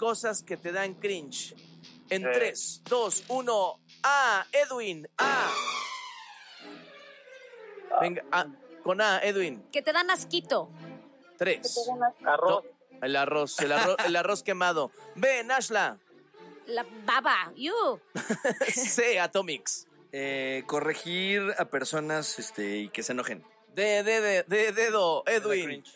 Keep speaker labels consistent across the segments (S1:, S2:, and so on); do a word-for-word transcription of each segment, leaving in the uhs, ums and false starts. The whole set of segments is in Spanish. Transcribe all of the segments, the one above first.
S1: cosas que te dan cringe. En tres, dos, uno, A, Edwin, A. Venga, A, con A, Edwin.
S2: Que te dan asquito.
S1: Tres.
S3: Arroz.
S1: No, el arroz, el arroz, el arroz quemado. B, Nashla.
S2: La baba. You.
S1: C, Atomics.
S4: Eh, corregir a personas este, y que se enojen.
S1: D, D, D, D, dedo,
S4: Me da
S1: Edwin.
S4: cringe.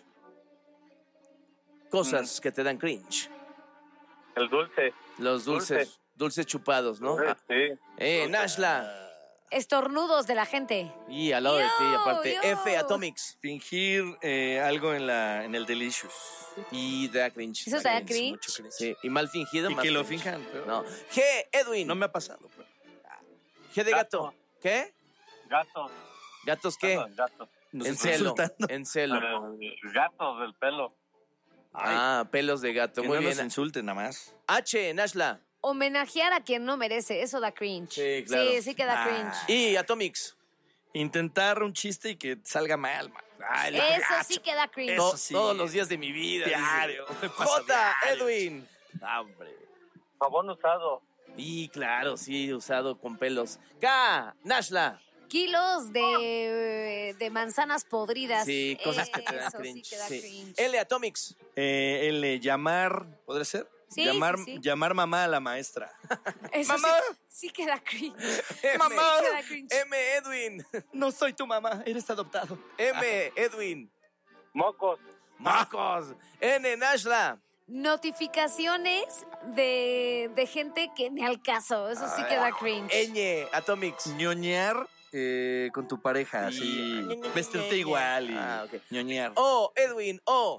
S1: Cosas que te dan cringe.
S3: El dulce.
S1: Los dulces,
S3: Dulce.
S1: dulces chupados, ¿no?
S3: Sí.
S1: Ah, eh, Nashla.
S2: Estornudos de la gente.
S1: Y al lado de ti,
S2: Yo,
S1: aparte.
S2: yo.
S1: F, Atomics.
S4: Fingir eh, algo en, la, en el Delicious.
S1: Y te da cringe.
S2: ¿Eso te da cringe?
S4: Mucho cringe.
S1: Sí, y mal fingido.
S4: Y
S1: más
S4: que lo
S1: cringe.
S4: finjan. Pero
S1: No. G, Edwin.
S4: no me ha pasado. Pero.
S1: G de gato.
S3: Gato.
S1: ¿Qué?
S3: Gatos.
S1: ¿Gatos qué?
S3: Gatos, gatos.
S4: Nos
S1: En
S4: está
S1: celo.
S4: insultando.
S1: En celo.
S3: Eh, gatos del pelo.
S1: Ah, pelos de gato.
S4: Que
S1: Muy
S4: no
S1: bien.
S4: nos insulten nada más.
S1: H, Nashla.
S2: Homenajear a quien no merece. Eso da cringe.
S1: Sí, claro.
S2: Sí, sí que da
S4: Ah.
S2: cringe.
S1: Y Atomics.
S4: Intentar un chiste y que salga mal, man. Ay, lo
S2: Eso
S4: gacho.
S2: sí que da cringe.
S4: Eso
S1: To-
S4: sí.
S1: Todos los días de mi vida.
S4: Diario.
S1: dice.
S4: me pasa
S1: J,
S4: diario.
S1: Edwin.
S4: Ah, hombre.
S3: Jabón usado.
S1: Y claro, sí, usado con pelos. K, Nashla.
S2: Kilos de, de manzanas podridas.
S1: Sí, cosas que te dan
S2: Eso
S1: cringe.
S2: sí que da
S1: Sí.
S2: cringe.
S1: L, Atomics.
S4: Eh, el eh, llamar, ¿podría ser?
S2: Sí,
S4: llamar,
S2: sí, sí.
S4: llamar mamá a la maestra.
S2: Eso
S4: Mamá.
S2: sí, sí que da cringe.
S1: M,
S2: Sí que da cringe.
S1: M, Edwin.
S4: No soy tu mamá, eres adoptado.
S1: M, Edwin.
S3: Mocos.
S1: Marcos. N, Nashla.
S2: Notificaciones de, de gente que ni al caso. Eso sí que da cringe.
S1: Ñ, Atomics.
S4: Ñoñar eh, con tu pareja, así.
S1: Y-
S4: Vestirte igual y
S1: Ah, ok.
S4: ñoñar.
S1: O, Edwin. O.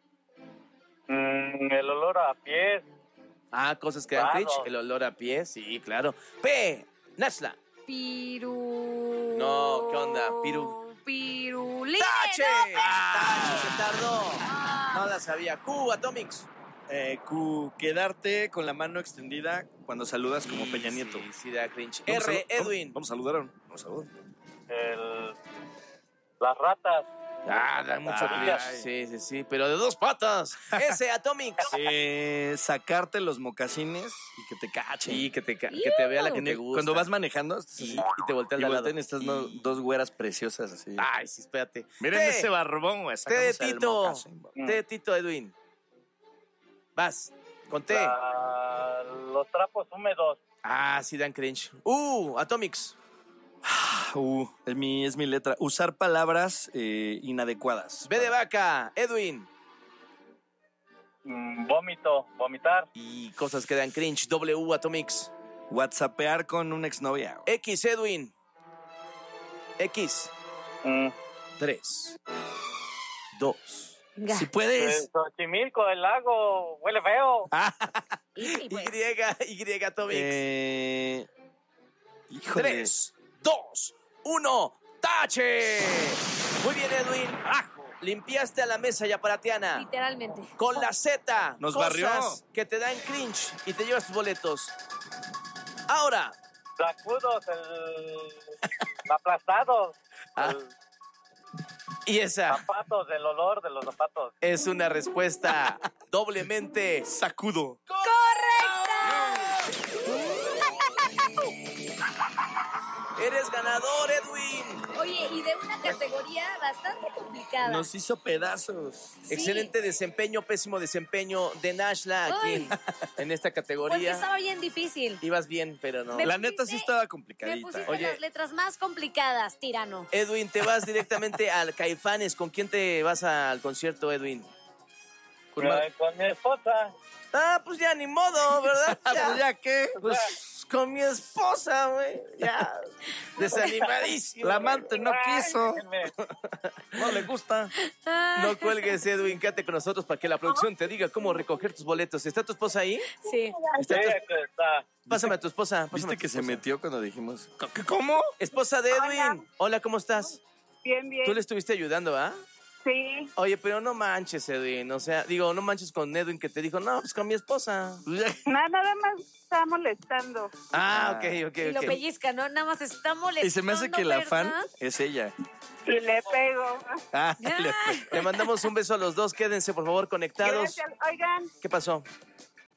S3: Mm, el olor a pies.
S1: Ah, cosas que dan
S3: Claro.
S1: cringe. El olor a pie, sí, claro. P, Nashla.
S2: Piru.
S1: No, ¿qué onda? Piru.
S2: Pirulín.
S1: ¡Tache!
S2: No,
S1: ¡Tache! Se tardó. No la sabía. Q, Atomics.
S4: Eh, Q, quedarte con la mano extendida cuando saludas como Peña Nieto.
S1: Sí, sí, da cringe.
S4: Vamos a
S1: R,
S4: salu-
S1: Edwin.
S4: Vamos a saludar. Vamos a saludar.
S3: El, las ratas.
S1: Ah, da mucho
S4: Ay.
S1: cringe. Sí, sí, sí. Pero de dos patas. S, Atomics.
S4: Eh, sacarte los mocasines y que te cachen.
S1: Sí, que te, ca- que te vea la que te gusta.
S4: Cuando vas manejando, estás
S1: Y,
S4: así,
S1: y te voltea al
S4: y
S1: de al lado.
S4: voltean estas no-
S1: Y-
S4: dos güeras preciosas así.
S1: Ay, sí, espérate.
S4: Miren
S1: T,
S4: ese barbón, güey.
S1: T de
S4: sacándose el
S1: Tito.
S4: mocasín, güey.
S1: T de Tito, Edwin. Vas. Con T.
S3: La- los trapos húmedos.
S1: Ah, sí dan cringe. Uh, Atomics.
S4: Uh, es mi, es mi letra. Usar palabras eh, inadecuadas.
S1: B de vaca, Edwin.
S3: Mm, vómito. Vomitar.
S1: Y cosas que dan cringe. W, Atomics.
S4: Whatsappear con una exnovia. güey.
S1: X, Edwin. X.
S3: Mm,
S1: Tres. Dos.
S2: Venga.
S4: Si
S3: eh,
S4: puedes.
S3: Xochimilco, el lago. Huele feo.
S2: Y- y pues,
S1: Y, Y, Atomics.
S4: Eh, híjole.
S1: Tres, dos, uno, ¡tache! Muy bien, Edwin. Limpiaste a la mesa yaparatiana.
S2: literalmente.
S1: Con la Z.
S4: Nos
S1: cosas
S4: barrió.
S1: que te dan cringe y te llevas tus boletos. Ahora,
S3: Sacudos, el aplastados.
S1: Ah.
S3: El
S1: y esa
S3: zapatos, el olor de los zapatos.
S1: es una respuesta doblemente.
S4: Sacudo.
S1: Eres ganador, Edwin.
S2: Oye, y de una categoría bastante complicada.
S4: Nos hizo pedazos.
S2: Sí.
S1: Excelente desempeño, pésimo desempeño de Nashla aquí en,
S2: Ay.
S1: en esta
S2: Porque
S1: categoría.
S2: estaba bien difícil.
S1: Ibas bien, pero no.
S2: Me
S4: La
S2: pusiste-
S4: neta sí estaba
S2: Me
S4: complicadita.
S2: pusiste
S1: Oye.
S2: las letras más complicadas, tirano.
S1: Edwin, te vas directamente al Caifanes. ¿Con quién te vas al concierto, Edwin?
S4: Con Mar-
S3: Eh, con mi esposa.
S1: Ah, pues ya ni modo, ¿verdad?
S4: Ah, pues ya qué.
S1: Pues con mi esposa, güey. Ya. Desanimadísimo.
S4: La amante no
S3: Ay,
S4: quiso.
S3: déjenme.
S4: No le gusta.
S1: No cuelgues, Edwin. Quédate con nosotros para que la producción te diga cómo recoger tus boletos. ¿Está tu esposa ahí?
S2: Sí.
S1: ¿Está
S3: Sí,
S1: tu-
S3: aquí está.
S1: Pásame a tu esposa. pásame a
S4: ¿Viste
S1: tu
S4: que se
S1: esposa.
S4: metió cuando dijimos? ¿Qué- ¿Cómo?
S1: Esposa de Edwin. Hola, ¿cómo estás?
S5: Bien, bien.
S1: Tú le estuviste ayudando, ¿ah?
S5: Sí.
S1: Oye, pero no manches, Edwin. O sea, digo, no manches con Edwin que te dijo, no, pues con mi esposa.
S5: Nada, nada más está molestando.
S1: Ah, ok, ok,
S2: Y lo
S1: ok.
S2: pellizca, ¿no? Nada más está molestando.
S4: Y se me hace que la fan
S2: ¿verdad?
S4: es ella.
S5: Y le pego.
S4: Ah, le-
S2: Ay.
S1: Le mandamos un beso a los dos. Quédense, por favor, conectados.
S5: Gracias. Oigan,
S1: ¿Qué pasó?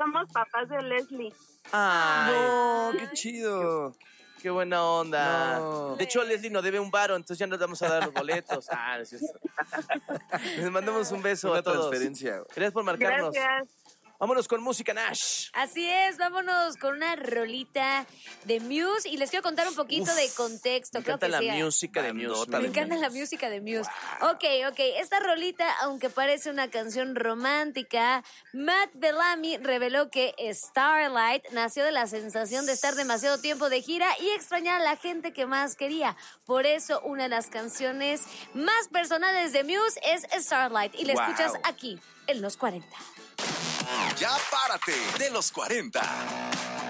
S5: Somos papás de Leslie.
S1: Ay,
S4: No, qué chido.
S1: qué buena onda.
S4: No.
S1: De hecho, Leslie nos debe un varo, entonces ya nos vamos a dar los boletos. Ah, no es cierto. Les mandamos un beso
S4: Una
S1: a todos.
S4: transferencia. güey.
S1: Gracias por marcarnos.
S5: Gracias.
S1: Vámonos con música, Nash.
S2: Así es, vámonos con una rolita de Muse y les quiero contar un poquito
S1: Uf,
S2: de contexto.
S1: Me
S2: Creo
S1: encanta
S2: que
S1: la
S2: sí.
S1: música de Muse.
S4: Bandota
S2: Me
S4: de
S2: encanta
S4: Muse.
S2: la música de Muse. Ok, ok. Esta rolita, aunque parece una canción romántica, Matt Bellamy reveló que Starlight nació de la sensación de estar demasiado tiempo de gira y extrañar a la gente que más quería. Por eso, una de las canciones más personales de Muse es Starlight. Y la
S4: Wow.
S2: escuchas aquí, en los cuarenta.
S6: Ya párate de los cuarenta.